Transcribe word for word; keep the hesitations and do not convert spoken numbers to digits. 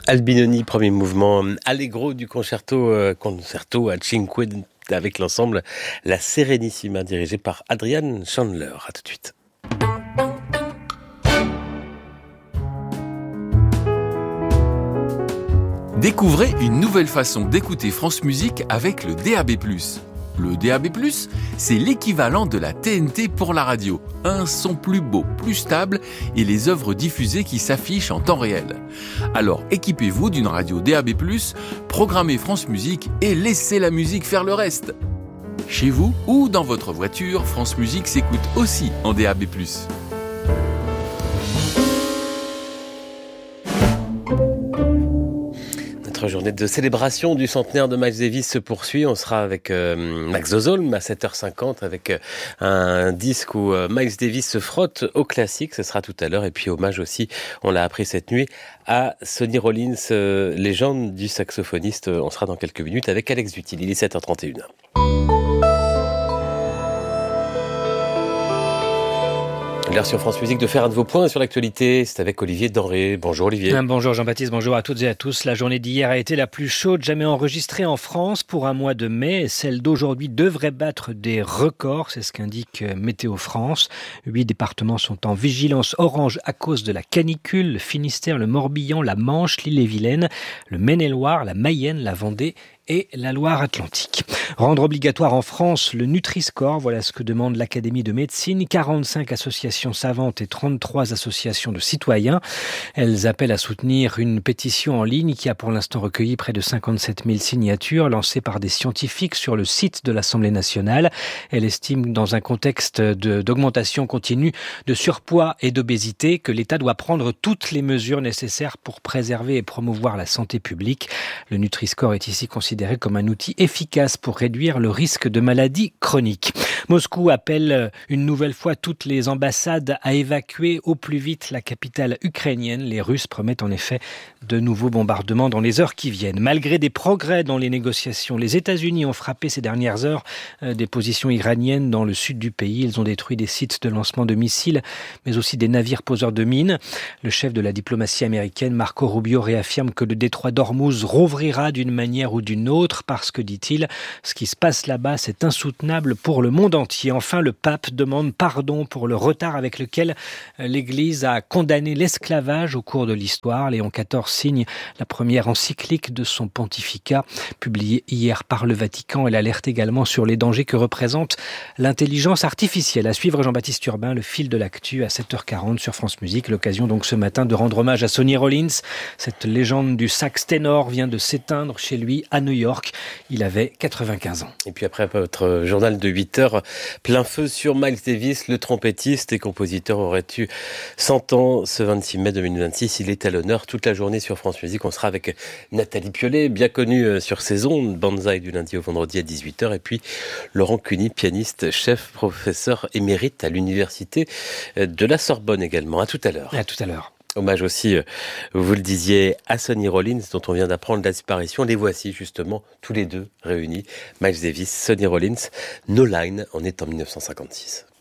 Albinoni, premier mouvement allegro du concerto, euh, concerto à cinque avec l'ensemble La Serenissima dirigé par Adrian Chandler. À tout de suite. Découvrez une nouvelle façon d'écouter France Musique avec le D A B plus. Le D A B plus, c'est l'équivalent de la T N T pour la radio. Un son plus beau, plus stable et les œuvres diffusées qui s'affichent en temps réel. Alors équipez-vous d'une radio D A B plus, programmez France Musique et laissez la musique faire le reste. Chez vous ou dans votre voiture, France Musique s'écoute aussi en D A B plus. Notre journée de célébration du centenaire de Miles Davis se poursuit. On sera avec euh, Max Ozolm à sept heures cinquante avec euh, un disque où euh, Miles Davis se frotte au classique. Ce sera tout à l'heure. Et puis hommage aussi, on l'a appris cette nuit, à Sonny Rollins, euh, légende du saxophoniste. On sera dans quelques minutes avec Alex Dutil. Il est sept heures trente et une. L'heure sur France Musique de faire un de vos points sur l'actualité, c'est avec Olivier Denré. Bonjour Olivier. Bonjour Jean-Baptiste, bonjour à toutes et à tous. La journée d'hier a été la plus chaude jamais enregistrée en France pour un mois de mai. Celle d'aujourd'hui devrait battre des records, c'est ce qu'indique Météo France. Huit départements sont en vigilance orange à cause de la canicule. Le Finistère, le Morbihan, la Manche, l'Ille-et-Vilaine, le Maine-et-Loire, la Mayenne, la Vendée et la Loire-Atlantique. Rendre obligatoire en France le Nutri-Score, voilà ce que demande l'Académie de médecine. quarante-cinq associations savantes et trente-trois associations de citoyens. Elles appellent à soutenir une pétition en ligne qui a pour l'instant recueilli près de cinquante-sept mille signatures lancées par des scientifiques sur le site de l'Assemblée nationale. Elle estime dans un contexte de, d'augmentation continue de surpoids et d'obésité que l'État doit prendre toutes les mesures nécessaires pour préserver et promouvoir la santé publique. Le Nutri-Score est ici considéré considéré comme un outil efficace pour réduire le risque de maladies chroniques. Moscou appelle une nouvelle fois toutes les ambassades à évacuer au plus vite la capitale ukrainienne. Les Russes promettent en effet de nouveaux bombardements dans les heures qui viennent. Malgré des progrès dans les négociations, les États-Unis ont frappé ces dernières heures des positions iraniennes dans le sud du pays. Ils ont détruit des sites de lancement de missiles, mais aussi des navires poseurs de mines. Le chef de la diplomatie américaine, Marco Rubio, réaffirme que le détroit d'Ormuz rouvrira d'une manière ou d'une autre parce que, dit-il, ce qui se passe là-bas, c'est insoutenable pour le monde entier. Enfin, le pape demande pardon pour le retard avec lequel l'Église a condamné l'esclavage au cours de l'histoire. Léon quatorze signe la première encyclique de son pontificat, publiée hier par le Vatican. Elle alerte également sur les dangers que représente l'intelligence artificielle. À suivre, Jean-Baptiste Urbain, le fil de l'actu à sept heures quarante sur France Musique. L'occasion donc ce matin de rendre hommage à Sonny Rollins. Cette légende du sax ténor vient de s'éteindre chez lui à New York. Il avait quatre-vingt-quinze ans. Et puis après votre journal de huit heures, plein feu sur Miles Davis, le trompettiste et compositeur aurait eu cent ans ce vingt-six mai deux mille vingt-six. Il est à l'honneur toute la journée sur France Musique. On sera avec Nathalie Piolet, bien connue sur ses ondes, Banzai du lundi au vendredi à dix-huit heures. Et puis Laurent Cuny, pianiste, chef, professeur émérite à l'université de la Sorbonne également. À tout à l'heure. À tout à l'heure. Hommage aussi, vous le disiez, à Sonny Rollins, dont on vient d'apprendre la disparition. Les voici justement, tous les deux réunis. Miles Davis, Sonny Rollins, No Line, on est en dix-neuf cent cinquante-six.